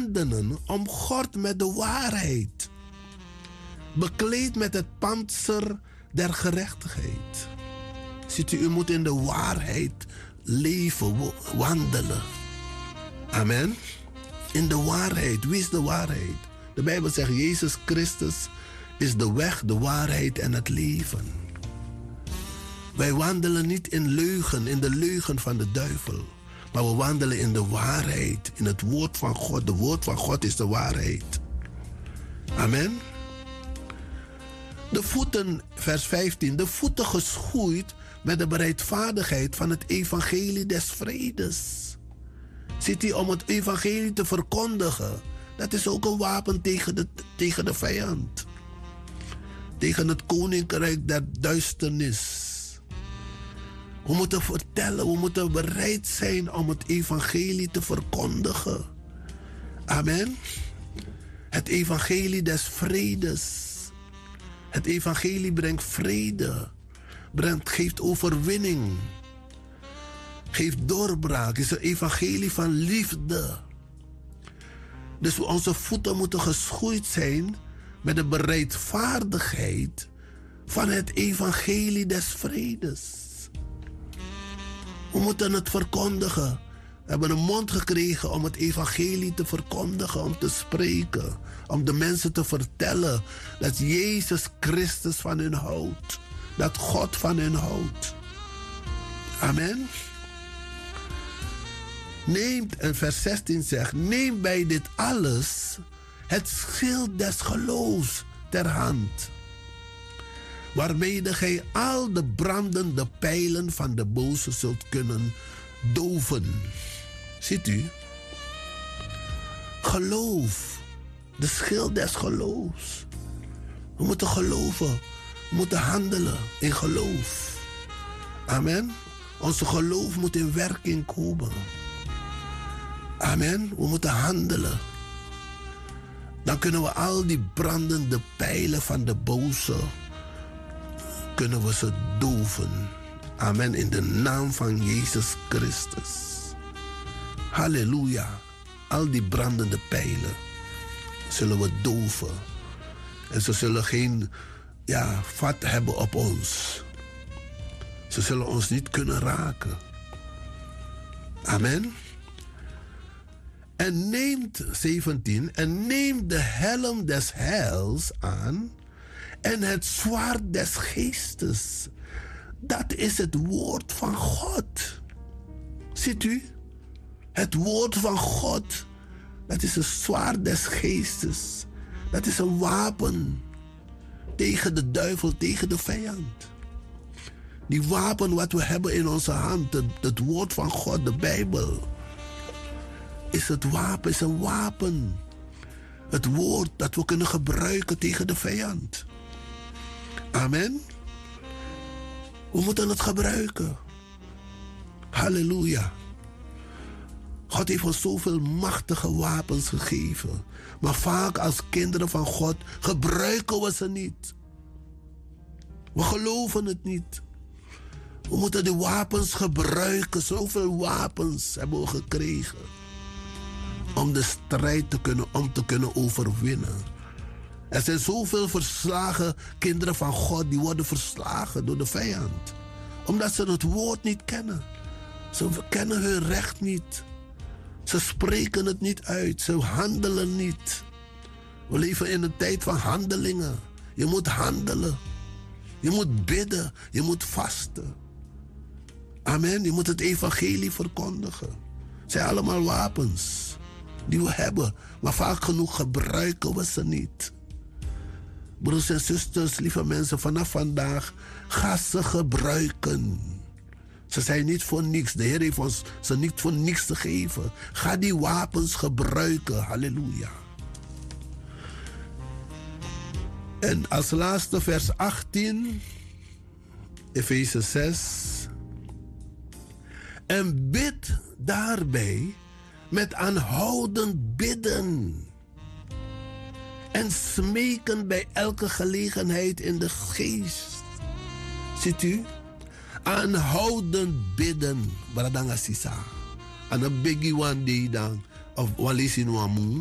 wapenen omgord met de waarheid, bekleed met het pantser der gerechtigheid. Ziet u moet in de waarheid leven, wandelen. Amen. In de waarheid. Wie is de waarheid? De Bijbel zegt, Jezus Christus is de weg, de waarheid en het leven. Wij wandelen niet in leugen, in de leugen van de duivel. Maar we wandelen in de waarheid, in het woord van God. De woord van God is de waarheid. Amen. De voeten, vers 15, de voeten geschoeid met de bereidvaardigheid van het evangelie des vredes. Ziet u, om het evangelie te verkondigen, dat is ook een wapen tegen de vijand. Tegen het koninkrijk der duisternis. We moeten vertellen, we moeten bereid zijn om het evangelie te verkondigen. Amen. Het evangelie des vredes. Het evangelie brengt vrede. Geeft overwinning. Geeft doorbraak. Is een evangelie van liefde. Dus onze voeten moeten geschoeid zijn met de bereidvaardigheid van het evangelie des vredes. We moeten het verkondigen. We hebben een mond gekregen om het evangelie te verkondigen, om te spreken. Om de mensen te vertellen dat Jezus Christus van hun houdt. Dat God van hun houdt. Amen. Neemt, en vers 16 zegt, neem bij dit alles het schild des geloofs ter hand, waarmede gij al de brandende pijlen van de boze zult kunnen doven. Ziet u? Geloof. De schild des geloofs. We moeten geloven. We moeten handelen in geloof. Amen. Onze geloof moet in werking komen. Amen. We moeten handelen. Dan kunnen we al die brandende pijlen van de boze, kunnen we ze doven. Amen. In de naam van Jezus Christus. Halleluja. Al die brandende pijlen zullen we doven. En ze zullen geen vat hebben op ons. Ze zullen ons niet kunnen raken. Amen. En neemt, 17, en neemt de helm des heils aan en het zwaard des geestes. Dat is het woord van God. Ziet u? Het woord van God, dat is een zwaard des geestes. Dat is een wapen tegen de duivel, tegen de vijand. Die wapen wat we hebben in onze hand, het woord van God, de Bijbel, is het wapen, is een wapen. Het woord dat we kunnen gebruiken tegen de vijand. Amen. We moeten het gebruiken. Halleluja. God heeft ons zoveel machtige wapens gegeven. Maar vaak als kinderen van God gebruiken we ze niet. We geloven het niet. We moeten die wapens gebruiken. Zoveel wapens hebben we gekregen. Om de strijd te kunnen overwinnen. Er zijn zoveel verslagen kinderen van God die worden verslagen door de vijand. Omdat ze het woord niet kennen. Ze kennen hun recht niet. Ze spreken het niet uit. Ze handelen niet. We leven in een tijd van handelingen. Je moet handelen. Je moet bidden. Je moet vasten. Amen. Je moet het evangelie verkondigen. Het zijn allemaal wapens die we hebben. Maar vaak genoeg gebruiken we ze niet. Broers en zusters, lieve mensen, vanaf vandaag, ga ze gebruiken. Ze zijn niet voor niks. De Heer heeft ons ze niet voor niks te geven. Ga die wapens gebruiken. Halleluja. En als laatste vers 18. Efeze 6. En bid daarbij met aanhoudend bidden. En smeken bij elke gelegenheid in de geest. Ziet u? Aanhoudend bidden. Baradanga sisa. En een biggie one day dan. Of walisin wamu.